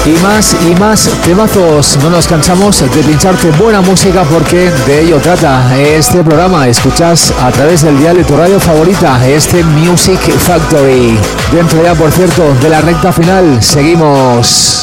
y más temazos. No nos cansamos de pincharte buena música porque de ello trata este programa. Escuchas a través del dial de tu radio favorita, este Music Factory. Dentro ya, por cierto, de la recta final, seguimos.